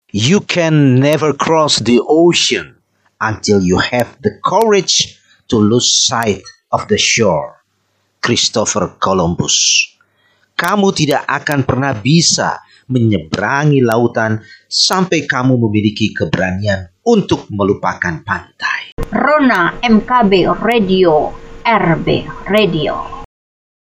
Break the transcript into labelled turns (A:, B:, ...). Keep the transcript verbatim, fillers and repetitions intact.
A: You can never cross the ocean until you have the courage to lose sight of the shore. Christopher Columbus. Kamu tidak akan pernah bisa menyeberangi lautan sampai kamu memiliki keberanian untuk melupakan pantai.
B: Rona M K B Radio, R B Radio.